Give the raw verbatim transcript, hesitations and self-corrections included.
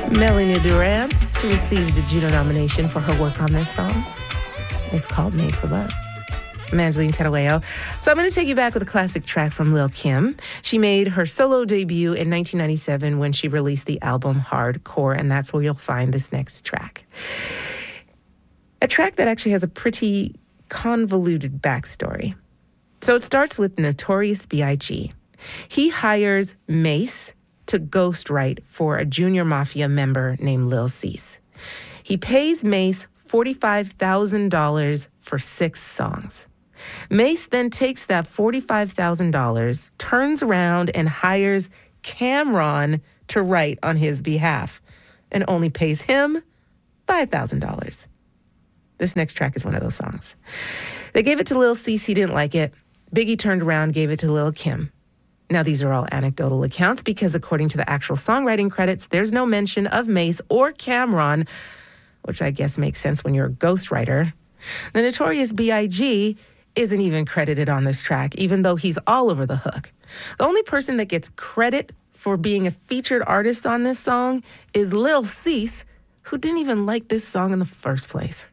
Melanie Durrant received a Juno nomination for her work on this song. It's called Made for Love. I'm Angeline Terueo. So I'm going to take you back with a classic track from Lil' Kim. She made her solo debut in nineteen ninety-seven when she released the album Hardcore, and that's where you'll find this next track. A track that actually has a pretty convoluted backstory. So it starts with Notorious B I G He hires Mase to ghostwrite for a junior mafia member named Lil Cease. He pays Mase forty-five thousand dollars for six songs. Mase then takes that forty-five thousand dollars, turns around and hires Cam'ron to write on his behalf and only pays him five thousand dollars. This next track is one of those songs. They gave it to Lil Cease. He didn't like it. Biggie turned around, gave it to Lil' Kim. Now, these are all anecdotal accounts because according to the actual songwriting credits, there's no mention of Mase or Cam'ron, which I guess makes sense when you're a ghostwriter. The Notorious B I G isn't even credited on this track, even though he's all over the hook. The only person that gets credit for being a featured artist on this song is Lil Cease, who didn't even like this song in the first place.